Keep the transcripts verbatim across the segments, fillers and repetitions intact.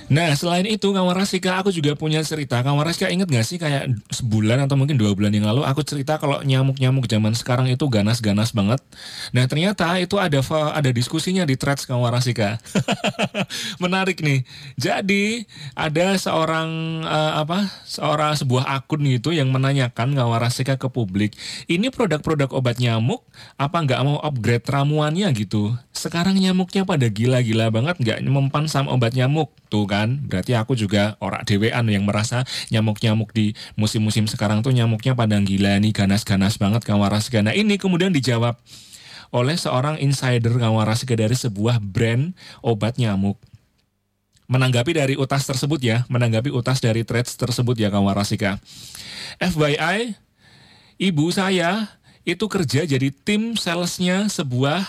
Nah, selain itu Kawan Rasika, aku juga punya cerita. Kawan Rasika inget gak sih kayak sebulan atau mungkin dua bulan yang lalu aku cerita kalau nyamuk-nyamuk zaman sekarang itu ganas-ganas banget. Nah, ternyata itu ada fa- ada diskusinya di threads Kawan Rasika. Menarik nih. Jadi ada seorang eh, apa? Seorang sebuah akun gitu yang menanyakan Kawan Rasika ke publik. Ini produk-produk obat nyamuk apa nggak mau upgrade ramuannya gitu? Sekarang nyamuknya pada gila-gila banget nggak mempan sama obat nyamuk tuh kan? Berarti aku juga orak dewean yang merasa nyamuk-nyamuk di musim-musim sekarang tuh nyamuknya pada gila nih ganas-ganas banget Kawan Rasika. Nah ini kemudian dijawab oleh seorang insider Kawan Rasika dari sebuah brand obat nyamuk. Menanggapi dari utas tersebut ya, menanggapi utas dari threads tersebut ya Kawan Rasika. F Y I, ibu saya itu kerja jadi tim salesnya sebuah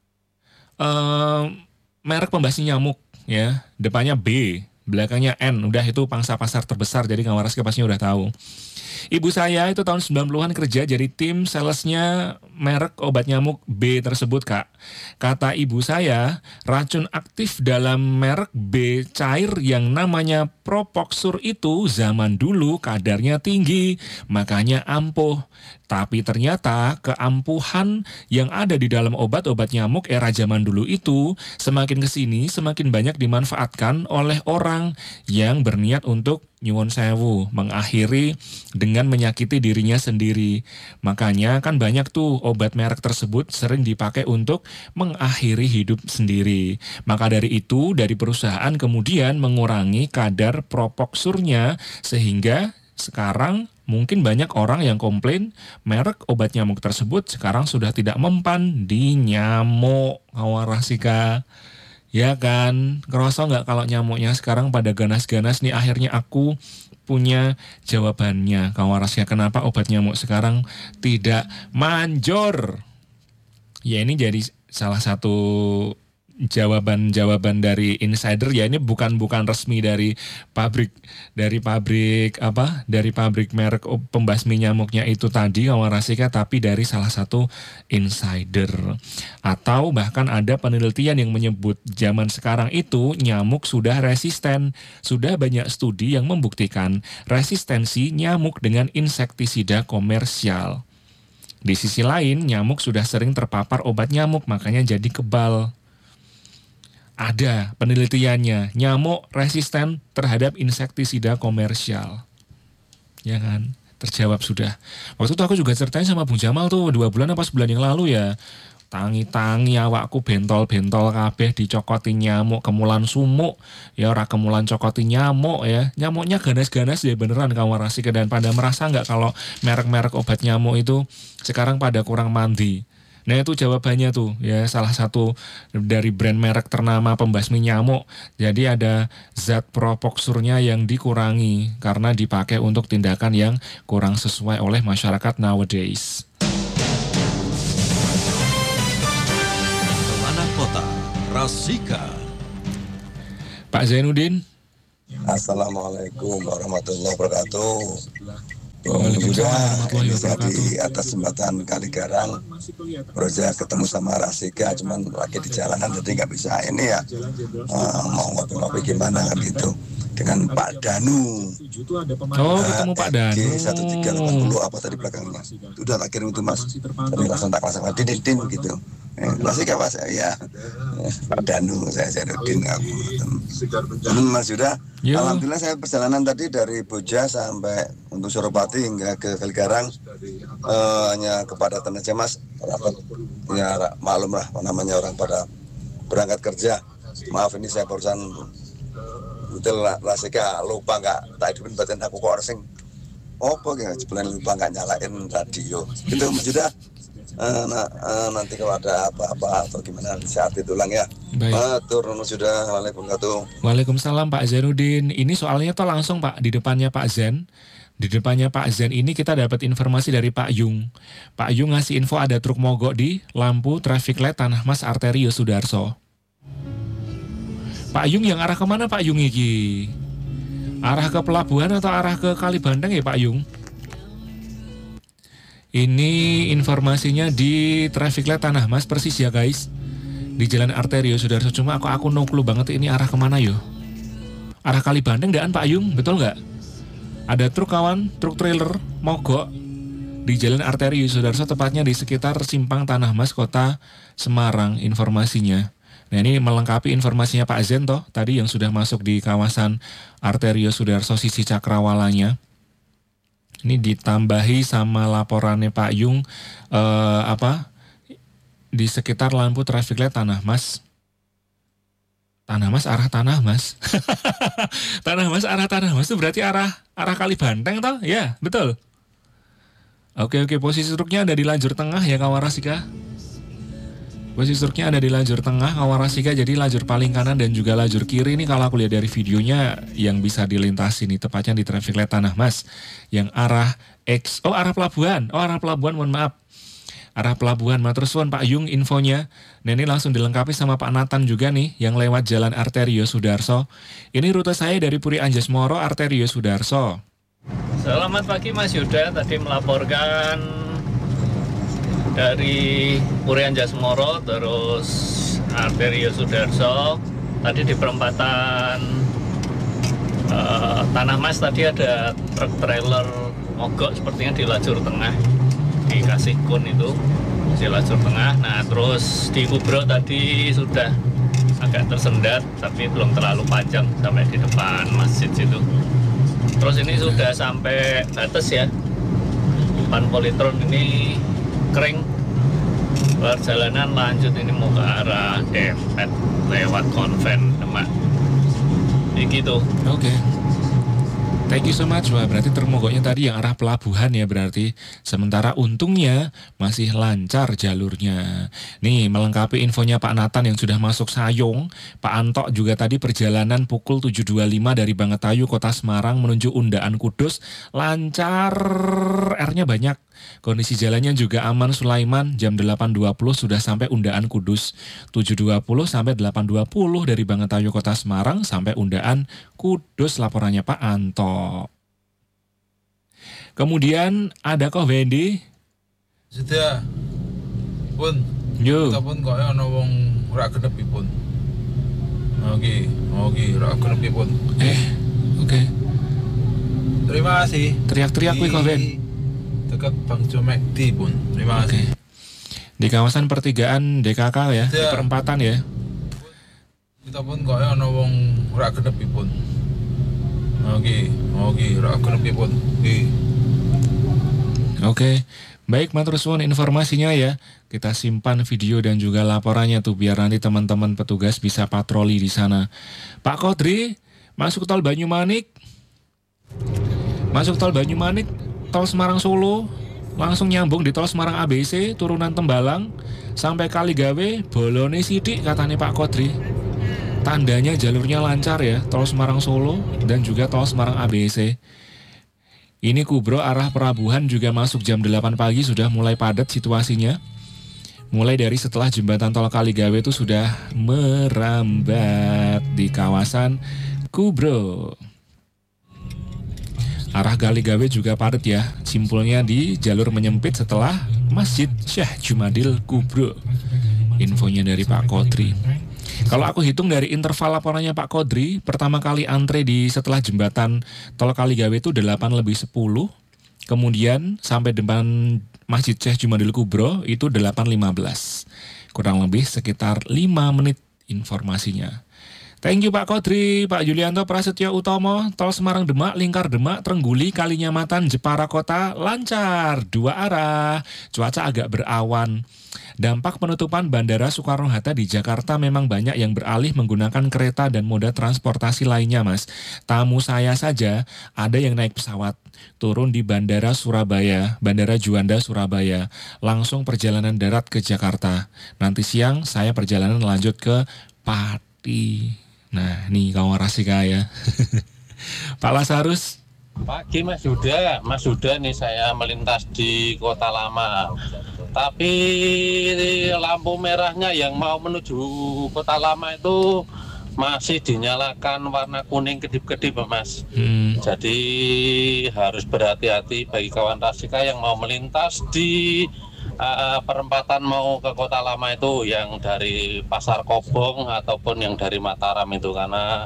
eh, merek pembasmi nyamuk ya, depannya B, belakangnya N, udah itu pangsa pasar terbesar jadi Kawan Rasika pasti udah tahu. Ibu saya itu tahun sembilan puluhan kerja jadi tim salesnya merek obat nyamuk B tersebut, Kak. Kata ibu saya, racun aktif dalam merek B cair yang namanya Propoxur itu zaman dulu kadarnya tinggi, makanya ampuh. Tapi ternyata keampuhan yang ada di dalam obat-obat nyamuk era zaman dulu itu semakin kesini semakin banyak dimanfaatkan oleh orang yang berniat untuk nyuwun sewu, mengakhiri dengan menyakiti dirinya sendiri. Makanya kan banyak tuh obat merek tersebut sering dipakai untuk mengakhiri hidup sendiri. Maka dari itu, dari perusahaan kemudian mengurangi kadar propoxurnya sehingga sekarang mungkin banyak orang yang komplain merek obat nyamuk tersebut sekarang sudah tidak mempan di nyamuk. Kawan Rasika. Ya kan, kerasa nggak kalau nyamuknya sekarang pada ganas-ganas nih. Akhirnya aku punya jawabannya. Kawan Rasika, kenapa obat nyamuk sekarang tidak manjur? Ya ini jadi salah satu jawaban-jawaban dari insider ya, ini bukan bukan resmi dari pabrik dari pabrik apa dari pabrik merek pembasmi nyamuknya itu tadi Kawan Rasika, tapi dari salah satu insider. Atau bahkan ada penelitian yang menyebut zaman sekarang itu nyamuk sudah resisten. Sudah banyak studi yang membuktikan resistensi nyamuk dengan insektisida komersial. Di sisi lain, nyamuk sudah sering terpapar obat nyamuk, makanya jadi kebal. Ada penelitiannya, nyamuk resisten terhadap insektisida komersial. Ya kan? Terjawab sudah. Waktu itu aku juga ceritain sama Bung Jamal tuh, dua bulan apa sebulan yang lalu ya. Tangi-tangi awakku bentol-bentol kabeh dicokoti nyamuk, kemulan sumuk. Ya ora kemulan cokoti nyamuk ya. Nyamuknya ganas-ganas ya beneran Kawan Rasika. Dan pada merasa nggak kalau merek-merek obat nyamuk itu sekarang pada kurang mandi. Nah itu jawabannya tuh ya, salah satu dari brand merek ternama pembasmi nyamuk. Jadi ada zat propoxurnya yang dikurangi karena dipakai untuk tindakan yang kurang sesuai oleh masyarakat nowadays. Kemana kota Rasika. Pak Zainuddin. Assalamualaikum warahmatullahi wabarakatuh. Waalaikumsalam warahmatullahi Juga wabarakatuh. di atas jembatan Kaligarang, Roja ketemu sama Rasika, cuman lagi di jalanan jadi nggak bisa ini ya, uh, mau ngopi-ngopi gimana kan gitu dengan Pak Danu. Oh, ketemu Pak Danu. G satu tiga delapan nol apa tadi belakangnya? Itu udah tak kirim itu Mas. Tapi langsung tak langsung din din gitu. Eh, Rasika Mas ya. Eh, Pak Danu saya Zainuddin aku. Hmm, Mas Yuda, Yo. alhamdulillah saya perjalanan tadi dari Boja sampai untuk Suropati hingga ke Kaligarang eh, hanya kepadatan aja Mas. Rapat ya maklum lah namanya orang pada berangkat kerja. Maaf ini saya barusan betul lah Rasika lupa nggak tak hidupin batin aku kok orang sing opo ya sebenarnya lupa nggak nyalain radio itu Mas Yuda. Uh, nah, uh, nanti kalau ada apa-apa atau gimana saat itu ulang ya. Baik. Turun sudah. Waalaikumsalam. Waalaikumsalam Pak Zainuddin. Ini soalnya tuh langsung Pak di depannya Pak Zen. Di depannya Pak Zen ini kita dapat informasi dari Pak Yung. Pak Yung ngasih info ada truk mogok di lampu traffic light Tanah Mas Arterio Sudarso. Pak Yung yang arah kemana Pak Yung iki? Arah ke pelabuhan atau arah ke Kalibandang ya Pak Yung? Ini informasinya di traffic light Tanah Mas persis ya guys. Di Jalan Arterio Sudarso, cuma aku aku no clue banget ini arah kemana yo. arah Kalibanteng daan Pak Yung, betul nggak? Ada truk kawan, truk trailer mogok di Jalan Arteri Sudarso, tepatnya di sekitar Simpang Tanah Mas, Kota Semarang informasinya. Nah ini melengkapi informasinya Pak Zen toh, tadi yang sudah masuk di kawasan Arterio Sudarso sisi Cakrawalanya. Ini ditambahi sama laporannya Pak Yung eh, apa di sekitar lampu traffic light Tanah Mas. Tanah Mas arah Tanah Mas. Tanah Mas arah Tanah Mas itu berarti arah arah Kalibanteng toh? Ya, betul. Oke oke, posisi truknya ada di lajur tengah ya Kawarasika. Posisi truknya ada di lajur tengah Kawarasika, jadi lajur paling kanan dan juga lajur kiri ini kalau aku lihat dari videonya yang bisa dilintasi nih tepatnya di traffic light Tanah Mas yang arah X, oh arah pelabuhan, oh arah pelabuhan mohon maaf. Arah pelabuhan Matruswan Pak Yung infonya. Nah ini langsung dilengkapi sama Pak Nathan juga nih yang lewat Jalan Arterio Sudarso. Ini rute saya dari Puri Anjasmoro Arterio Sudarso. Selamat pagi Mas Yuda, tadi melaporkan dari Puri Anjasmoro terus Arterio Sudarso. Tadi di perempatan uh, Tanah Mas tadi ada truk trailer mogok sepertinya di lajur tengah. Dikasih kun itu di lajur tengah. Nah terus di Kubro tadi sudah agak tersendat tapi belum terlalu panjang sampai di depan masjid situ. Terus ini sudah sampai batas ya, depan Politron ini kering. Perjalanan lanjut ini mau ke arah Dempet lewat Konven Demak. Ini gitu. Oke. Okay. Thank you so much. Wah, berarti termogoknya tadi yang arah pelabuhan ya berarti. Sementara untungnya masih lancar jalurnya. Nih melengkapi infonya Pak Nathan yang sudah masuk Sayong. Pak Anto juga tadi perjalanan pukul tujuh dua puluh lima dari Bangetayu Kota Semarang menuju Undaan Kudus. Lancar, R-nya banyak. Kondisi jalannya juga aman Sulaiman. Jam delapan dua puluh sudah sampai Undaan Kudus. tujuh dua puluh sampai delapan dua puluh dari Bangetayu Kota Semarang sampai Undaan Kudus, laporannya Pak Anto. Kemudian ada kok Wendy. Sudah pun. Yo. Kita pun kok ana wong ora genep pun. Oke, oke, ora genep pun. Eh, oke. Okay. Terima kasih. Teriak-teriak kuwi kok Ben. Dekat Bang Jomek di pun. Terima kasih. Okay. Di kawasan pertigaan D K K ya, di perempatan ya. Kita pun kok ana wong ora genep pun. Oke, oke, ora genep pun. Oke. Oke. Baik, matur suwun informasinya ya. Kita simpan video dan juga laporannya tuh biar nanti teman-teman petugas bisa patroli di sana. Pak Kodri, masuk tol Banyumanik. Masuk tol Banyumanik, tol Semarang Solo, langsung nyambung di tol Semarang A B C, turunan Tembalang sampai Kaligawe, bolone sidik katanya Pak Kodri. Tandanya jalurnya lancar ya, tol Semarang Solo dan juga tol Semarang A B C. Ini Kubro arah Perabuhan juga masuk jam delapan pagi sudah mulai padat situasinya. Mulai dari setelah jembatan tol Kaligawe itu sudah merambat di kawasan Kubro. Arah Kaligawe juga padat ya, simpulnya di jalur menyempit setelah Masjid Syekh Jumadil Kubro. Infonya dari Pak Kodri. Kalau aku hitung dari interval laporannya Pak Kodri, pertama kali antre di setelah jembatan tol Kaligawe itu delapan lebih sepuluh. Kemudian sampai depan Masjid Syekh Jumadil Kubro itu delapan lima belas. Kurang lebih sekitar lima menit informasinya. Thank you Pak Kodri, Pak Yulianto Prasetyo Utomo, tol Semarang Demak, Lingkar Demak, Trengguli, Kalinyamatan, Jepara Kota, lancar, dua arah, cuaca agak berawan. Dampak penutupan Bandara Soekarno-Hatta di Jakarta memang banyak yang beralih menggunakan kereta dan moda transportasi lainnya mas. Tamu saya saja ada yang naik pesawat, turun di Bandara Surabaya, Bandara Juanda Surabaya, langsung perjalanan darat ke Jakarta. Nanti siang saya perjalanan lanjut ke Pati. Nah, nih kawan Rasika ya. Pak Lasarus. Pagi Mas Yuda, Mas Yuda nih saya melintas di Kota Lama. Tapi lampu merahnya yang mau menuju Kota Lama itu masih dinyalakan warna kuning kedip-kedip Mas. Hmm. Jadi harus berhati-hati bagi kawan Rasika yang mau melintas di Uh, perempatan mau ke Kota Lama itu yang dari Pasar Kobong ataupun yang dari Mataram itu, karena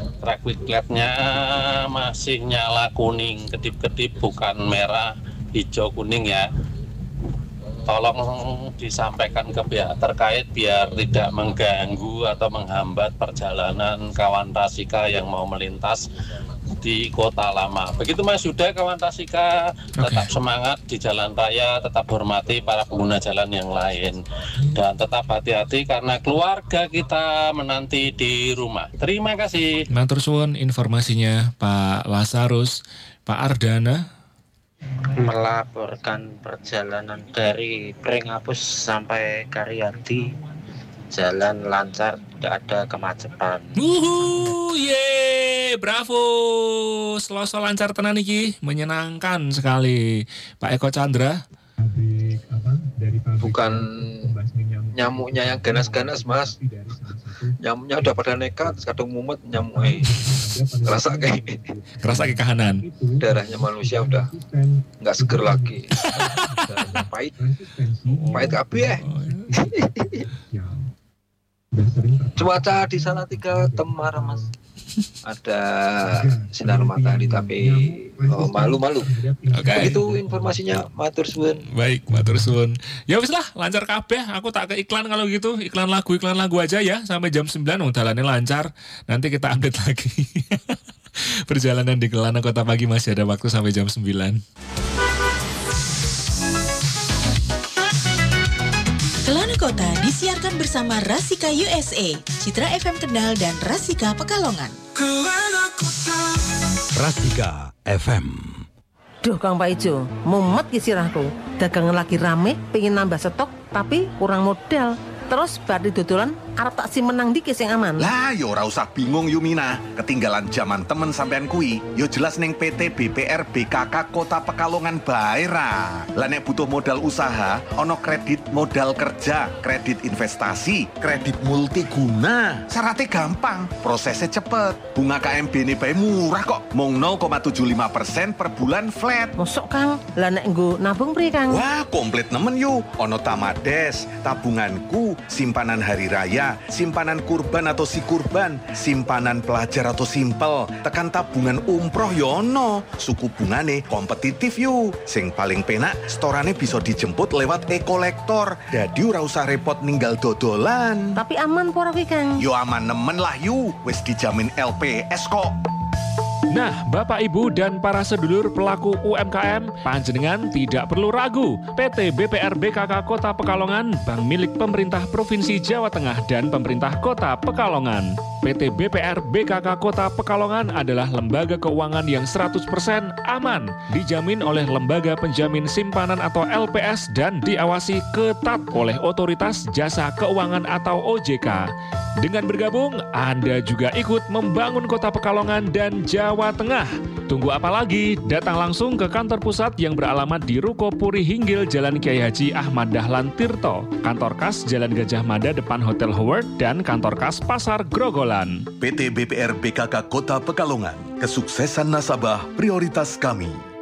traffic light-nya masih nyala kuning, kedip-kedip, bukan merah, hijau, kuning ya. Tolong disampaikan ke pihak terkait biar tidak mengganggu atau menghambat perjalanan kawan Rasika yang mau melintas di Kota Lama. Begitu Mas Yuda, kawan Rasika, tetap okay. semangat di jalan raya, tetap hormati para pengguna jalan yang lain, dan tetap hati-hati karena keluarga kita menanti di rumah. Terima kasih. Matur suwun informasinya Pak Lazarus. Pak Ardana melaporkan perjalanan dari Pringapus sampai Karyadi, jalan lancar, tidak ada kemacetan. Wuhu, ye, bravo, Selasa lancar tenan iki, menyenangkan sekali. Pak Eko Chandra. Bukan nyamuknya yang ganas-ganas Mas, nyamuknya udah pada nekat, kadang mumet nyamuknya. Kerasa kayak Kerasa kayak kahanan. Darahnya manusia udah nggak seger lagi. Darahnya pahit. Pahit kabeh. Cuaca di Salatiga temara Mas. Ada sinar matahari tapi oh, malu-malu. Oke. Okay. Begitu informasinya, matur suwun. Baik, matur suwun. Ya wis lah, lancar kabeh. Aku tak ke iklan kalau gitu. Iklan lagu, iklan lagu aja ya sampai jam sembilan wong dalane lancar. Nanti kita update lagi. Perjalanan di Kelana Kota Pagi masih ada waktu sampai jam sembilan. Kelana Kota disiarkan bersama Rasika U S A, Citra F M Kendal dan Rasika Pekalongan. Rasika F M. Duh Kang Pak Ijo, mumet ki sirahku. Dagangan lagi rame, pengen nambah stok tapi kurang modal. Terus bari dodolan arep tak simenang dikit sing aman. Lah yo ora usah bingung Yumina, ketinggalan zaman temen sampean kui. Yo jelas ning P T B P R B K K Kota Pekalongan bae ra. Lah nek butuh modal usaha, ono kredit modal kerja, kredit investasi, kredit multiguna. Syaratnya gampang, prosesnya cepet. Bunga K M B ini bae murah kok, mung nol koma tujuh lima persen per bulan flat. Mosok Kang, lah nek nggo nabung pri Kang? Wah, komplit nemen yu. Ono Tamades, tabunganku, simpanan hari raya, simpanan kurban atau si kurban, simpanan pelajar atau simpel, tekan tabungan umroh yono, suku bungane kompetitif yu. Sing paling penak, storane bisa dijemput lewat e-kolektor, dadi ora usah repot ninggal dodolan. Tapi aman pora kuwi Kang? Yo aman nemen lah yu, wis dijamin L P S kok. Nah, Bapak Ibu dan para sedulur pelaku U M K M, panjenengan tidak perlu ragu. P T B P R B K K Kota Pekalongan, bank milik pemerintah Provinsi Jawa Tengah dan pemerintah Kota Pekalongan. P T B P R B K K Kota Pekalongan adalah lembaga keuangan yang seratus persen aman, dijamin oleh Lembaga Penjamin Simpanan atau L P S dan diawasi ketat oleh Otoritas Jasa Keuangan atau O J K. Dengan bergabung, Anda juga ikut membangun Kota Pekalongan dan Jawa Tengah. Tunggu apa lagi? Datang langsung ke kantor pusat yang beralamat di Ruko Puri Hinggil, Jalan Kiai Haji Ahmad Dahlan Tirto, kantor kas Jalan Gajah Mada depan Hotel Howard, dan kantor kas Pasar Grogolan. P T B P R B K K Kota Pekalongan, kesuksesan nasabah prioritas kami.